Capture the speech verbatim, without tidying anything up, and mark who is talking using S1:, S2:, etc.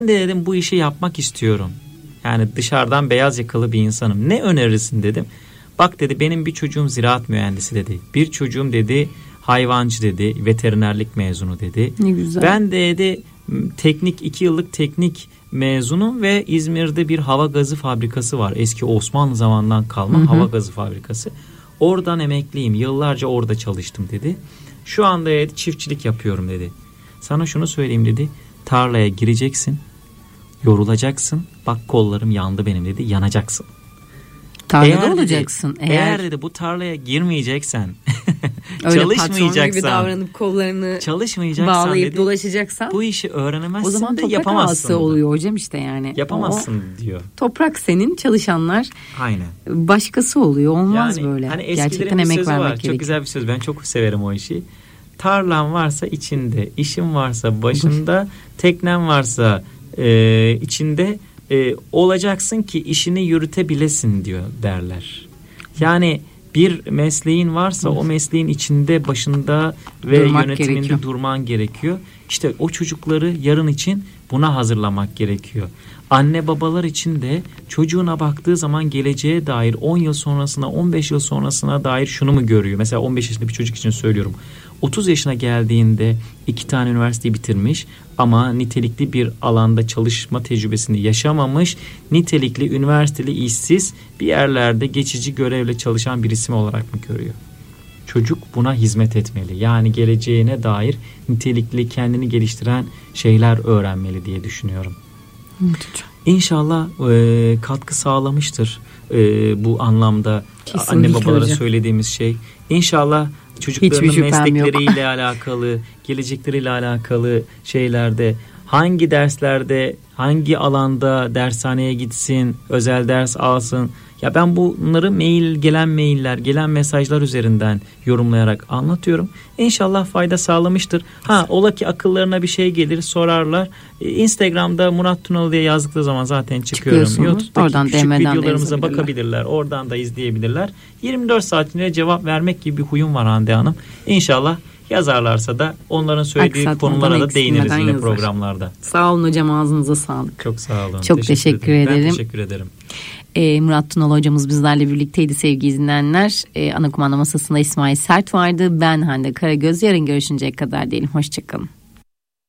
S1: de dedim bu işi yapmak istiyorum. Yani dışarıdan beyaz yakalı bir insanım. Ne önerirsin dedim. Bak dedi benim bir çocuğum ziraat mühendisi dedi. Bir çocuğum dedi hayvancı dedi. Veterinerlik mezunu dedi.
S2: Ne güzel.
S1: Ben de dedi teknik iki yıllık teknik mezunum ve İzmir'de bir hava gazı fabrikası var. Eski Osmanlı zamanından kalma hı hı. hava gazı fabrikası. Oradan emekliyim. Yıllarca orada çalıştım dedi. Şu anda dedi, çiftçilik yapıyorum dedi. Sana şunu söyleyeyim dedi. Tarlaya gireceksin. Yorulacaksın. Bak kollarım yandı benim dedi. Yanacaksın.
S2: Tarlada eğer olacaksın.
S1: Dedi, eğer... eğer dedi bu tarlaya girmeyeceksen
S2: çalışmayacaksan gibi davranıp kollarını çalışmayacaksan bağlayıp dedi, dolaşacaksan
S1: bu işi öğrenemezsin
S2: o zaman
S1: de yapamazsın.
S2: toprak oluyor hocam işte yani.
S1: Yapamazsın o, diyor.
S2: Toprak senin, çalışanlar
S1: aynen.
S2: Başkası oluyor. Olmaz
S1: yani,
S2: böyle.
S1: Hani
S2: gerçekten emek
S1: var.
S2: vermek
S1: Çok
S2: gerekiyor.
S1: güzel bir söz. Ben çok severim o işi. Tarlan varsa içinde, işin varsa başında, teknen varsa e, içinde e, olacaksın ki işini yürütebilesin diyor derler. Yani bir mesleğin varsa o mesleğin içinde, başında ve
S2: durmak
S1: yönetiminde
S2: gerekiyor.
S1: durman gerekiyor. İşte o çocukları yarın için buna hazırlamak gerekiyor. Anne babalar için de çocuğuna baktığı zaman geleceğe dair on yıl sonrasına, on beş yıl sonrasına dair şunu mu görüyor? Mesela on beş yaşında bir çocuk için söylüyorum. otuz yaşına geldiğinde iki tane üniversiteyi bitirmiş ama nitelikli bir alanda çalışma tecrübesini yaşamamış, nitelikli üniversiteli işsiz bir yerlerde geçici görevle çalışan bir isim olarak mı görüyor? Çocuk buna hizmet etmeli. Yani geleceğine dair nitelikli, kendini geliştiren şeyler öğrenmeli diye düşünüyorum.
S2: Evet.
S1: İnşallah e, katkı sağlamıştır e, bu anlamda. Kesinlikle anne babalara hocam. Söylediğimiz şey. İnşallah çocukların meslekleriyle alakalı, gelecekleriyle alakalı şeylerde, hangi derslerde, hangi alanda dershaneye gitsin, özel ders alsın. Ya ben bunları mail, gelen mailler, gelen mesajlar üzerinden yorumlayarak anlatıyorum. İnşallah fayda sağlamıştır. Ha ola ki akıllarına bir şey gelir, sorarlar. Instagram'da Murat Tunalı diye yazdıkları zaman zaten çıkıyorum. YouTube'daki oradan küçük videolarımıza bakabilirler. Oradan da izleyebilirler. yirmi dört saatinde cevap vermek gibi bir huyum var Hande Hanım. İnşallah yazarlarsa da onların söylediği Aksat, konulara da değiniriz yine yazar. Programlarda.
S2: Sağ olun hocam, ağzınıza sağlık.
S1: Çok sağ olun.
S2: Çok teşekkür, teşekkür ederim. ederim.
S1: Ben teşekkür ederim.
S2: E, Murat Tunalı hocamız bizlerle birlikteydi sevgili dinleyenler. E, ana kumanda masasında İsmail Sert vardı. Ben Hande Karagöz. Yarın görüşünceye kadar diyelim. Hoşçakalın.